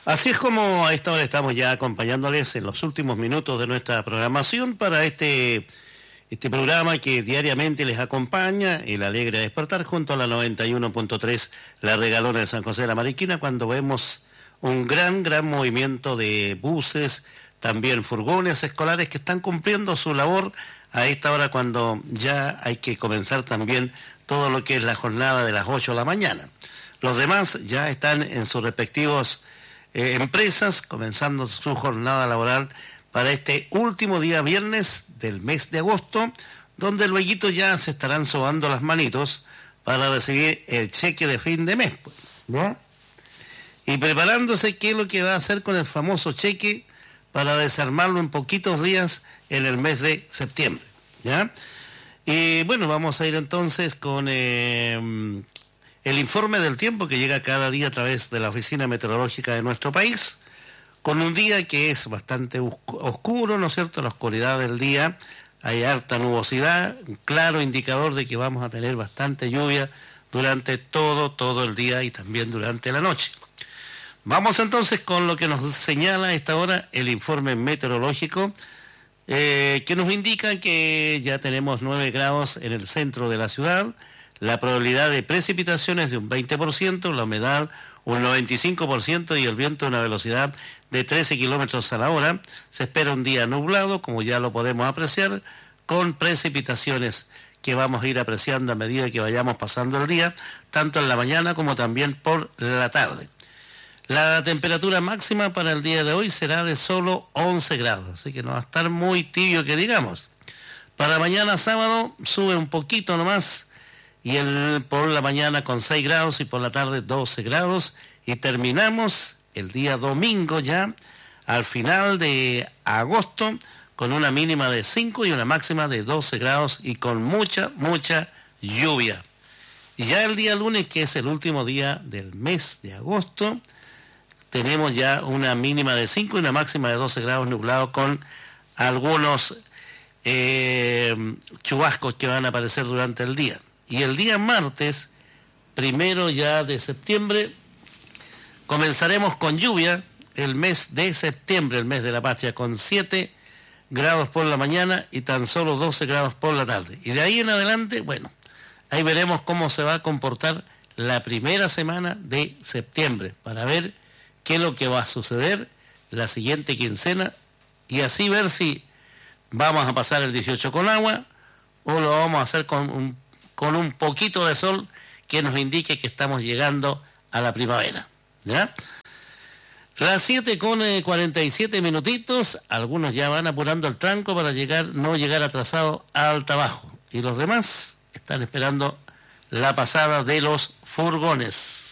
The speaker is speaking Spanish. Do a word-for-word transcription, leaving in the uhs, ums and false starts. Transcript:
Así es como a esta hora estamos ya acompañándoles en los últimos minutos de nuestra programación para este, este programa que diariamente les acompaña, el Alegre Despertar, junto a la noventa y uno punto tres, La Regalona de San José de la Mariquina, cuando vemos un gran, gran movimiento de buses, también furgones escolares que están cumpliendo su labor a esta hora cuando ya hay que comenzar también todo lo que es la jornada de las ocho de la mañana. Los demás ya están en sus respectivos Eh, empresas, comenzando su jornada laboral para este último día viernes del mes de agosto, donde luego ya se estarán sobando las manitos para recibir el cheque de fin de mes, ¿no? Y preparándose qué es lo que va a hacer con el famoso cheque para desarmarlo en poquitos días en el mes de septiembre, ¿ya? Y bueno, vamos a ir entonces con Eh, el informe del tiempo que llega cada día a través de la Oficina Meteorológica de nuestro país, con un día que es bastante oscuro, ¿no es cierto? La oscuridad del día, hay harta nubosidad, un claro indicador de que vamos a tener bastante lluvia durante todo, todo el día y también durante la noche. Vamos entonces con lo que nos señala a esta hora el informe meteorológico, eh, que nos indica que ya tenemos nueve grados en el centro de la ciudad, la probabilidad de precipitaciones de un veinte por ciento, la humedad un noventa y cinco por ciento y el viento a una velocidad de trece kilómetros a la hora. Se espera un día nublado, como ya lo podemos apreciar, con precipitaciones que vamos a ir apreciando a medida que vayamos pasando el día, tanto en la mañana como también por la tarde. La temperatura máxima para el día de hoy será de solo once grados, así que no va a estar muy tibio que digamos. Para mañana sábado sube un poquito nomás, y el, por la mañana con seis grados y por la tarde doce grados, y terminamos el día domingo ya, al final de agosto, con una mínima de cinco y una máxima de doce grados y con mucha, mucha lluvia. Y ya el día lunes, que es el último día del mes de agosto, tenemos ya una mínima de cinco y una máxima de doce grados nublado con algunos eh, chubascos que van a aparecer durante el día. Y el día martes, primero ya de septiembre, comenzaremos con lluvia el mes de septiembre, el mes de la patria, con siete grados por la mañana y tan solo doce grados por la tarde. Y de ahí en adelante, bueno, ahí veremos cómo se va a comportar la primera semana de septiembre, para ver qué es lo que va a suceder la siguiente quincena, y así ver si vamos a pasar el dieciocho con agua o lo vamos a hacer con un con un poquito de sol que nos indique que estamos llegando a la primavera, ¿ya? Las siete con cuarenta y siete minutitos, algunos ya van apurando el tranco para llegar, no llegar atrasado al trabajo, y los demás están esperando la pasada de los furgones.